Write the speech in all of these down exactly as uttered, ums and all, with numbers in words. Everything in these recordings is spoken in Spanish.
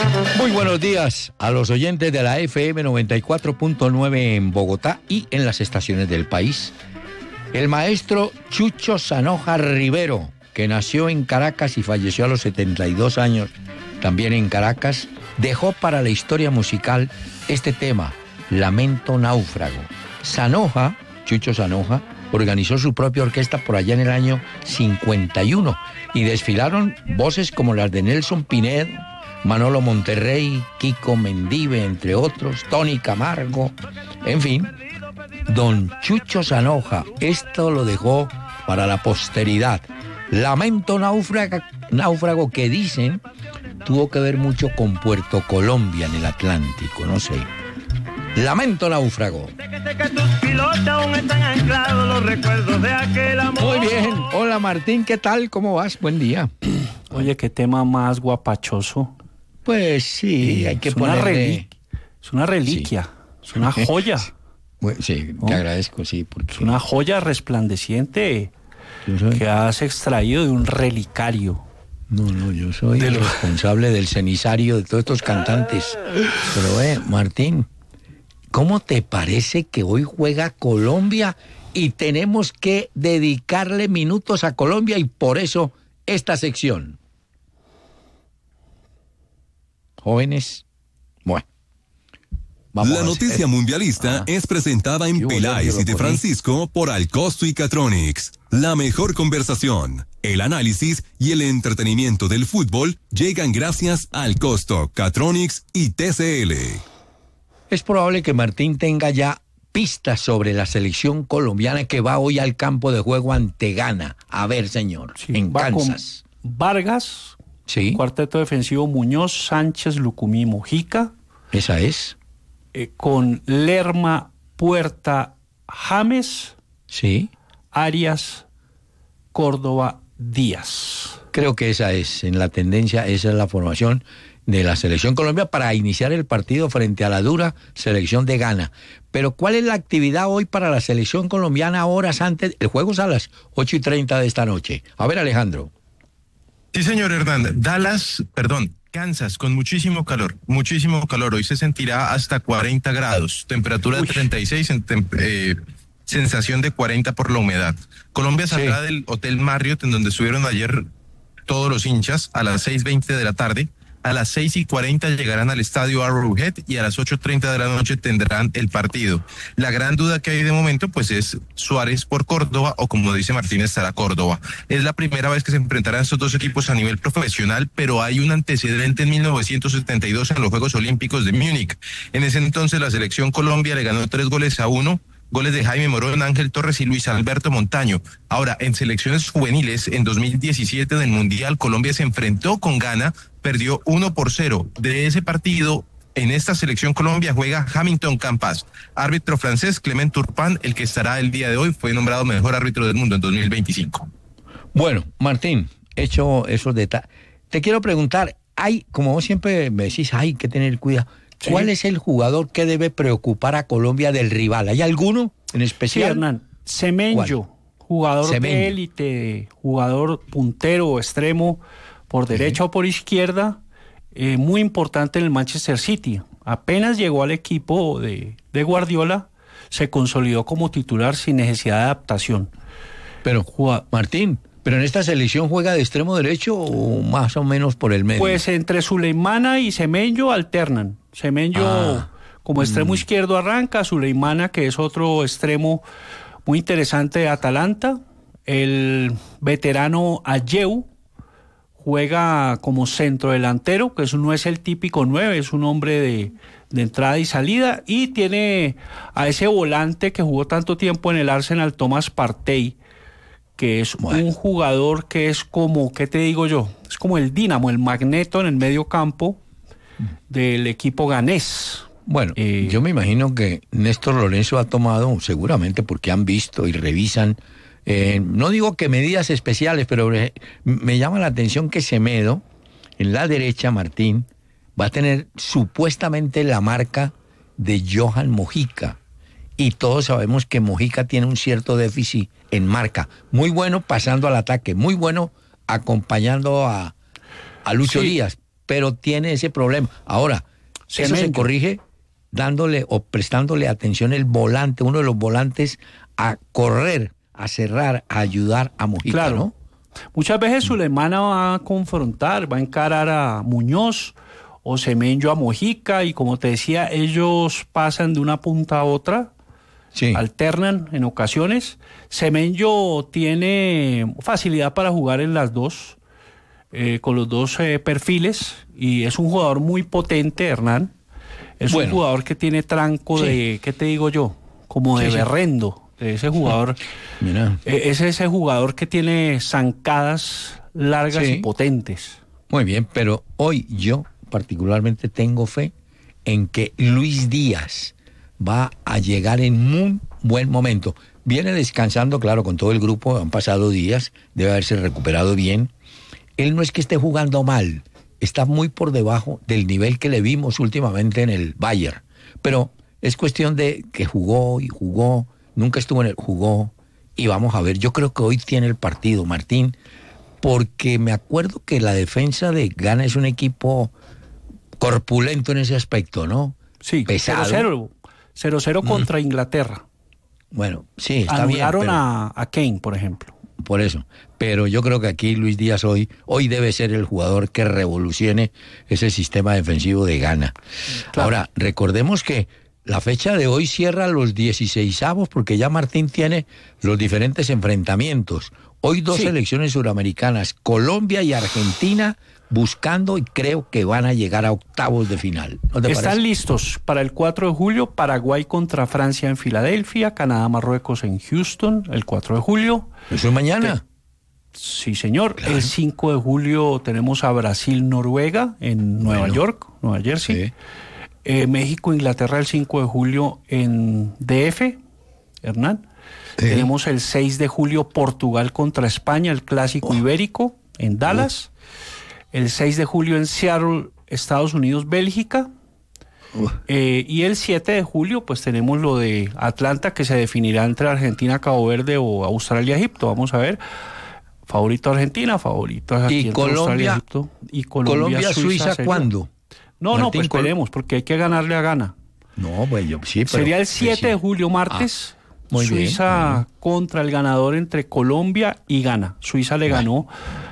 Muy buenos días a los oyentes de la F M noventa y cuatro punto nueve en Bogotá y en las estaciones del país. El maestro Chucho Zanoja Rivero, que nació en Caracas y falleció a los setenta y dos años, también en Caracas, dejó para la historia musical este tema, Lamento Náufrago. Zanoja, Chucho Zanoja, organizó su propia orquesta por allá en el año cincuenta y uno y desfilaron voces como las de Nelson Pinedo, Manolo Monterrey, Kiko Mendive, entre otros, Tony Camargo, en fin. Don Chucho Zanoja, esto lo dejó para la posteridad. Lamento náufrago, náufrago que dicen tuvo que ver mucho con Puerto Colombia en el Atlántico, no sé. Lamento náufrago. Muy bien, hola Martín, ¿qué tal? ¿Cómo vas? Buen día. Oye, qué tema más guapachoso. Pues sí, hay que es ponerle... Una reli- es una reliquia, sí. Es una joya. Sí, ¿no? Te agradezco, sí. Porque... Es una joya resplandeciente que has extraído de un relicario. No, no, yo soy de el lo... responsable del cenizario de todos estos cantantes. Pero, eh, Martín, ¿cómo te parece que hoy juega Colombia y tenemos que dedicarle minutos a Colombia y por eso esta sección? Jóvenes, bueno. Vamos la noticia mundialista ah. es presentada en Peláez y de Francisco por Alcosto y Catronics. La mejor conversación, el análisis y el entretenimiento del fútbol llegan gracias a Alcosto, Catronics y T C L. Es probable que Martín tenga ya pistas sobre la selección colombiana que va hoy al campo de juego ante Ghana. A ver, señor, sí, en va Kansas. Con Vargas, sí. Cuarteto defensivo Muñoz, Sánchez, Lucumí, Mojica. Esa es. Eh, con Lerma, Puerta, James, sí. Arias, Córdoba, Díaz. Creo que esa es, en la tendencia, esa es la formación de la selección Colombia para iniciar el partido frente a la dura selección de Ghana. Pero ¿cuál es la actividad hoy para la selección colombiana horas antes? El juego es a las ocho y treinta de esta noche. A ver, Alejandro. Sí, señor Hernán. Dallas, perdón. Kansas, con muchísimo calor, muchísimo calor. Hoy se sentirá hasta cuarenta grados, temperatura de treinta y seis, en tem- eh, sensación de cuarenta por la humedad. Colombia saldrá sí. del Hotel Marriott, en donde estuvieron ayer todos los hinchas, a las seis veinte de la tarde. A las seis y cuarenta llegarán al estadio Arrowhead y a las ocho treinta de la noche tendrán el partido. La gran duda que hay de momento pues es Suárez por Córdoba o como dice Martínez estará Córdoba. Es la primera vez que se enfrentarán estos dos equipos a nivel profesional, pero hay un antecedente en mil novecientos setenta y dos en los Juegos Olímpicos de Múnich. En ese entonces la selección Colombia le ganó tres goles a uno. Goles de Jaime Morón, Ángel Torres y Luis Alberto Montaño. Ahora, en selecciones juveniles, en dos mil diecisiete en el Mundial, Colombia se enfrentó con Ghana, perdió uno por cero. De ese partido, en esta selección Colombia juega Hamilton Campas, árbitro francés Clement Turpin, el que estará el día de hoy, fue nombrado mejor árbitro del mundo en dos mil veinticinco. Bueno, Martín, hecho esos detalles, te quiero preguntar, hay, como vos siempre me decís, hay que tener cuidado. ¿Cuál sí. es el jugador que debe preocupar a Colombia del rival? ¿Hay alguno en especial? Sí, Hernán. Semenyo, jugador Semenyo. de élite, jugador puntero o extremo por derecha sí. o por izquierda, eh, muy importante en el Manchester City. Apenas llegó al equipo de, de Guardiola, se consolidó como titular sin necesidad de adaptación. Pero, Juan, Martín, ¿pero en esta selección juega de extremo derecho o más o menos por el medio? Pues entre Suleimana y Semenyo alternan. Semenyo ah, como extremo mm. izquierdo arranca, Suleimana, que es otro extremo muy interesante de Atalanta. El veterano Ayew juega como centro delantero, que eso no es el típico nueve, es un hombre de, de entrada y salida. Y tiene a ese volante que jugó tanto tiempo en el Arsenal, Thomas Partey, que es bueno. un jugador que es como, ¿qué te digo yo? Es como el dínamo, el magneto en el medio campo del equipo ganés. Bueno, eh, yo me imagino que Néstor Lorenzo ha tomado, seguramente porque han visto y revisan, eh, no digo que medidas especiales, pero me llama la atención que Semedo, en la derecha, Martín, va a tener supuestamente la marca de Johan Mojica. Y todos sabemos que Mojica tiene un cierto déficit en marca. Muy bueno pasando al ataque, muy bueno acompañando a, a Lucho sí. Díaz. pero tiene ese problema. Ahora, Semenyo. eso se corrige dándole o prestándole atención el volante, uno de los volantes, a correr, a cerrar, a ayudar a Mojica, Claro. ¿no? Muchas veces Sulemana va a confrontar, va a encarar a Muñoz o Semenyo a Mojica, y como te decía, ellos pasan de una punta a otra, Sí. alternan en ocasiones. Semenyo tiene facilidad para jugar en las dos, eh, con los dos eh, perfiles, y es un jugador muy potente, Hernán. Es Bueno. un jugador que tiene tranco Sí. de, ¿qué te digo yo? Como de Sí, sí. berrendo, de ese jugador. Mira. Eh, Es ese jugador que tiene zancadas largas Sí. y potentes. Muy bien, pero hoy yo particularmente tengo fe en que Luis Díaz va a llegar en muy buen momento. Viene descansando, claro, con todo el grupo, han pasado días, debe haberse recuperado bien. Él no es que esté jugando mal, está muy por debajo del nivel que le vimos últimamente en el Bayern, pero es cuestión de que jugó y jugó, nunca estuvo en el jugó, y vamos a ver, yo creo que hoy tiene el partido, Martín, porque me acuerdo que la defensa de Ghana es un equipo corpulento en ese aspecto, ¿no? Sí, Pesado. cero cero. cero cero contra Inglaterra. Bueno, sí, está bien. Anularon pero- a, a Kane, por ejemplo. Por eso. Pero yo creo que aquí Luis Díaz hoy, hoy debe ser el jugador que revolucione ese sistema defensivo de Ghana. Claro. Ahora, recordemos que la fecha de hoy cierra los dieciseisavos porque ya Martín tiene los diferentes enfrentamientos. Hoy dos Sí. selecciones suramericanas, Colombia y Argentina, buscando y creo que van a llegar a octavos de final. ¿No te Están parece? listos para el cuatro de julio, Paraguay contra Francia en Filadelfia, Canadá, Marruecos en Houston, el cuatro de julio. Eso es mañana. Sí, señor. Claro. El cinco de julio tenemos a Brasil, Noruega en Nueva Bueno. York, Nueva Jersey. Sí. Eh, México, Inglaterra el cinco de julio en D F, Hernán. Sí. Tenemos el seis de julio Portugal contra España, el clásico ibérico en Dallas. El seis de julio en Seattle, Estados Unidos, Bélgica. Uf. Eh, y el siete de julio pues tenemos lo de Atlanta, que se definirá entre Argentina, Cabo Verde o Australia, Egipto. Vamos a ver. Favorito Argentina, favorito aquí ¿Y entre Colombia? Australia, Egipto. Y Colombia, Colombia, Suiza, sería- ¿cuándo? No, no, Martín, pues Col- esperemos, porque hay que ganarle a Ghana. No, pues yo sí, pero... Sería el pues siete sí. de julio, martes. Ah, muy bien, Suiza muy bien. contra el ganador entre Colombia y Ghana. Suiza le ganó,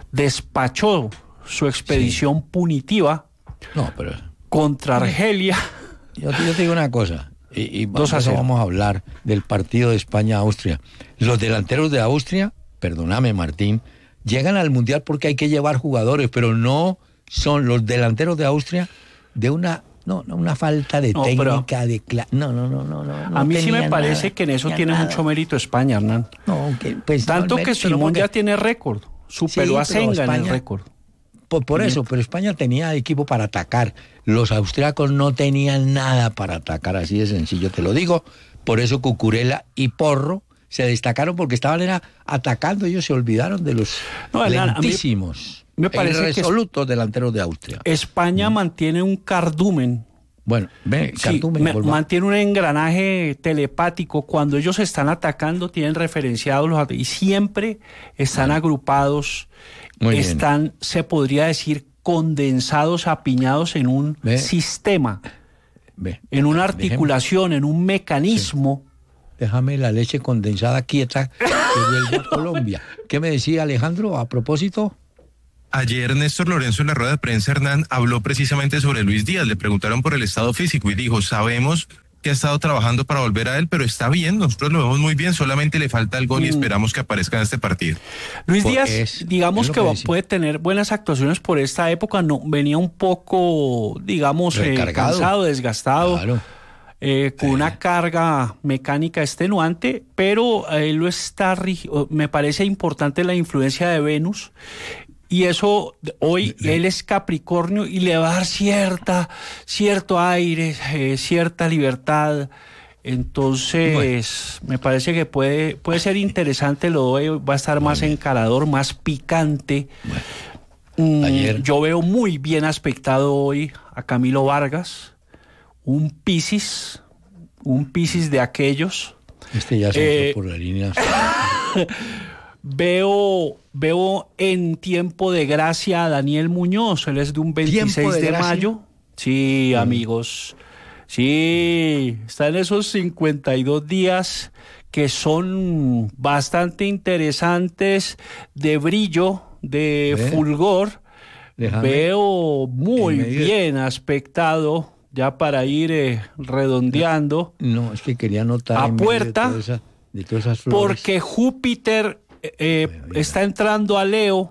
despachó su expedición punitiva No, pero... contra Argelia. Yo, te- yo te digo una cosa, y, y Dos a vamos, cero. vamos a hablar del partido de España-Austria. Los delanteros de Austria, perdóname Martín, llegan al Mundial porque hay que llevar jugadores, pero no son los delanteros de Austria de una no, no una falta de No, pero- técnica, de cla- no, no, no, no, no. no A mí sí me tenían parece nada, que en eso tenían tiene nada. mucho mérito España, Hernán. No, que, pues, no, Tanto el que mérito no, Simón porque- ya tiene récord. Superó Sí, a pero Senga en el España- récord. Por, por eso, pero España tenía equipo para atacar. Los austriacos no tenían nada para atacar, así de sencillo, te lo digo. Por eso Cucurella y Porro se destacaron porque estaban era, atacando, ellos se olvidaron de los No, Hernán, a mí lentísimos, me parece que es- resolutos delanteros de Austria. España mantiene un cardumen. Bueno, ve, Sí, Cartumen, me- volva- mantiene un engranaje telepático. Cuando ellos están atacando, tienen referenciados los at- y siempre están agrupados, Muy bien. están, se podría decir, condensados, apiñados en un Ve. sistema, ve, en una dejemos- articulación, en un mecanismo. déjame la leche condensada quieta que vuelva a Colombia. ¿Qué me decía Alejandro a propósito? Ayer Néstor Lorenzo en la rueda de prensa, Hernán, habló precisamente sobre Luis Díaz. Le preguntaron por el estado físico y dijo, sabemos que ha estado trabajando para volver a él, pero está bien, nosotros lo vemos muy bien, solamente le falta el gol y esperamos que aparezca en este partido. Luis Por- Díaz, es- digamos es lo que, que va- decía. puede tener buenas actuaciones por esta época, no venía un poco, digamos, eh, Recargado. cansado, desgastado. Claro. Eh, con Sí. una carga mecánica extenuante, pero él lo está rig- me parece importante la influencia de Venus, y eso hoy él es Capricornio y le va a dar cierta cierto aire, eh, cierta libertad. Entonces me parece que puede puede ser interesante lo de hoy, va a estar más encarador, más picante. Mm, ayer- yo veo muy bien aspectado hoy a Camilo Vargas, un Piscis, un Piscis de aquellos. Este ya se Eh, fue por la línea. Veo, veo en tiempo de gracia a Daniel Muñoz, él es de un veintiséis de, de mayo. Sí, mm. amigos, sí, está en esos cincuenta y dos días que son bastante interesantes, de brillo, de ¿Ve? fulgor. Déjame. Veo muy bien aspectado, ya para ir eh, redondeando. No, es que quería anotar a puerta, de, esa, de todas esas flores. Porque Júpiter eh, está entrando a Leo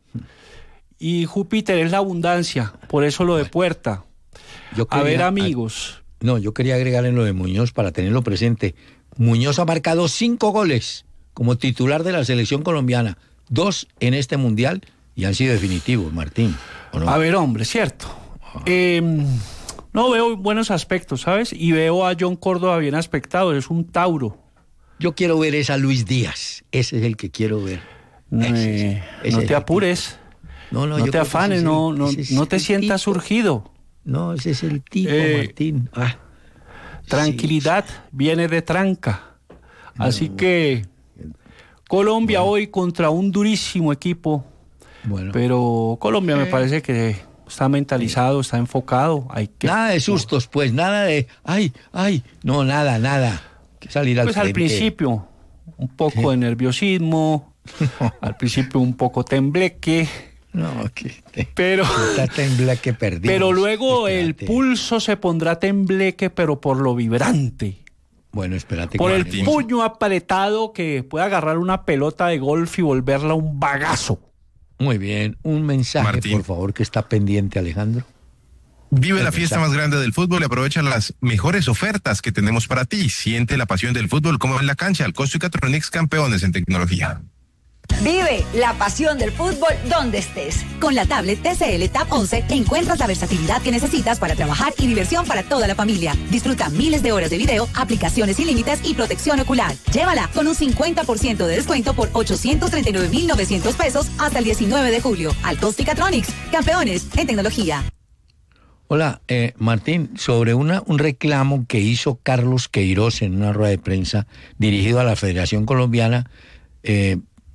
y Júpiter es la abundancia, por eso lo de puerta. Yo quería, a ver, amigos. A, no, yo quería agregar en lo de Muñoz para tenerlo presente. Muñoz ha marcado cinco goles como titular de la selección colombiana, dos en este mundial y han sido definitivos, Martín. ¿O no? A ver, hombre, cierto. Ah. Eh, no, veo buenos aspectos, ¿sabes? Y veo a John Córdoba bien aspectado, es un Tauro. Yo quiero ver esa Luis Díaz, ese es el que quiero ver. Eh, ese, ese no te apures, no, no, no te afanes, no, no, no te sientas tipo. surgido. No, ese es el tipo, eh, Martín. Ah, tranquilidad sí. viene de tranca. No, Así que Colombia bueno. hoy contra un durísimo equipo. Bueno. Pero Colombia eh. me parece que está mentalizado, está enfocado. Hay que... Nada de sustos, pues, nada de, ay, ay, no, nada, nada. Que salir al pues frente. Al principio, un poco ¿Sí? de nerviosismo, al principio un poco tembleque. No, que te, pero, está tembleque perdido. Pero luego espérate. El pulso se pondrá tembleque, pero por lo vibrante. Bueno, espérate. Por el haremos. puño apretado que puede agarrar una pelota de golf y volverla un bagazo. Muy bien, un mensaje, Martín. Por favor, que está pendiente, Alejandro. Vive el la fiesta mensaje. más grande del fútbol y aprovecha las mejores ofertas que tenemos para ti. Siente la pasión del fútbol como en la cancha. Alcosto y Catronics, campeones en tecnología. Vive la pasión del fútbol donde estés. Con la tablet T C L Tab once encuentras la versatilidad que necesitas para trabajar y diversión para toda la familia. Disfruta miles de horas de video, aplicaciones sin límites y protección ocular. Llévala con un cincuenta por ciento de descuento por ochocientos treinta y nueve mil novecientos pesos hasta el diecinueve de julio. Alcosto y Catronics, campeones en tecnología. Hola, eh, Martín, sobre una, un reclamo que hizo Carlos Queiroz en una rueda de prensa dirigido a la Federación Colombiana, eh,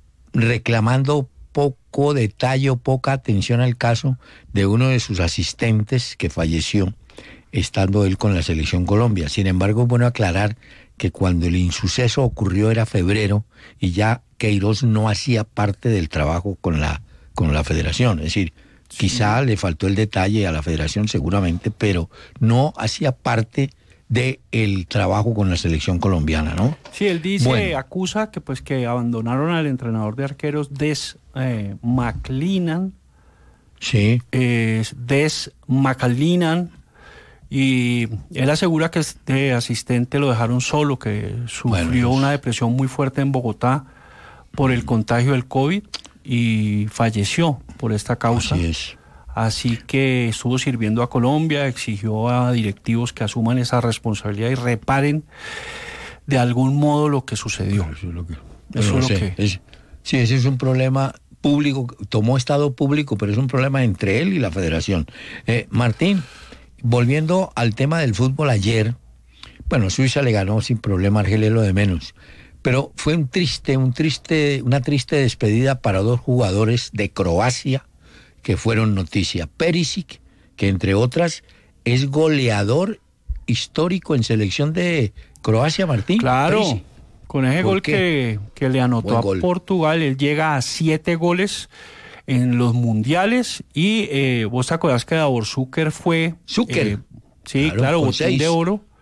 reclamando poco detalle o poca atención al caso de uno de sus asistentes que falleció estando él con la Selección Colombia. Sin embargo, es bueno aclarar que cuando el insuceso ocurrió era febrero y ya Queiroz no hacía parte del trabajo con la, con la Federación. Es decir, sí. quizá le faltó el detalle a la Federación seguramente, pero no hacía parte de el trabajo con la selección colombiana, ¿no? Sí, él dice, bueno. acusa que pues que abandonaron al entrenador de arqueros Des eh, McLennan. Sí. Eh, Des McLennan. Y él asegura que este asistente lo dejaron solo, que sufrió bueno, una depresión muy fuerte en Bogotá por el contagio del COVID y falleció por esta causa. Así es. Así que estuvo sirviendo a Colombia, exigió a directivos que asuman esa responsabilidad y reparen de algún modo lo que sucedió. Eso es lo que... Eso es lo que... Es, sí, ese es un problema público, tomó estado público, pero es un problema entre él y la Federación. Eh, Martín, volviendo al tema del fútbol ayer, bueno, Suiza le ganó sin problema a Argelia, lo de menos, pero fue un triste, un triste, una triste despedida para dos jugadores de Croacia que fueron noticia. Perisic, que entre otras es goleador histórico en selección de Croacia, Martín. Claro, Perisic. Con ese gol que, que le anotó Buen a gol. Portugal, él llega a siete goles en los mundiales y eh, vos te acordás que Davor Zucker fue... Zucker. Eh, sí, claro, claro botín de oro.